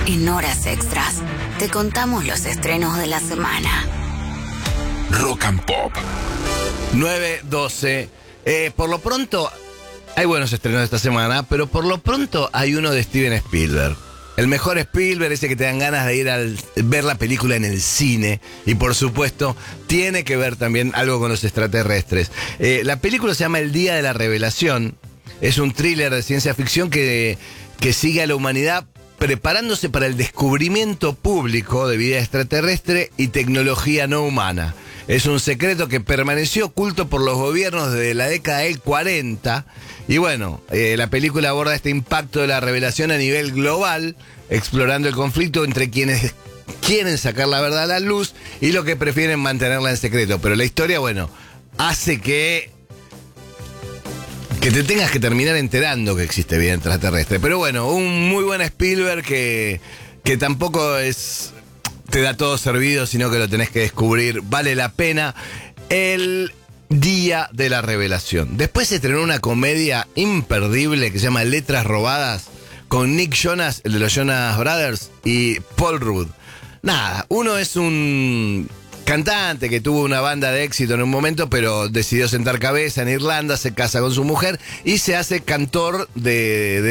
En Horas Extras te contamos los estrenos de la semana. Rock and Pop 9:12. Por lo pronto, hay buenos estrenos esta semana, pero por lo pronto hay uno de Steven Spielberg. El mejor Spielberg, ese que te dan ganas de ir a ver la película en el cine. Y por supuesto, tiene que ver también algo con los extraterrestres. La película se llama El Día de la Revelación. Es un thriller de ciencia ficción que sigue a la humanidad preparándose para el descubrimiento público de vida extraterrestre y tecnología no humana. Es un secreto que permaneció oculto por los gobiernos desde la década del 40. Y bueno, la película aborda este impacto de la revelación a nivel global, explorando el conflicto entre quienes quieren sacar la verdad a la luz y los que prefieren mantenerla en secreto. Pero la historia, bueno, hace que te tengas que terminar enterando que existe vida extraterrestre. Pero bueno, un muy buen Spielberg que tampoco te da todo servido, sino que lo tenés que descubrir. Vale la pena. El Día de la Revelación. Después se estrenó una comedia imperdible que se llama Letras Robadas, con Nick Jonas, el de los Jonas Brothers, y Paul Rudd. Nada, uno es un cantante que tuvo una banda de éxito en un momento, pero decidió sentar cabeza en Irlanda, se casa con su mujer y se hace cantor de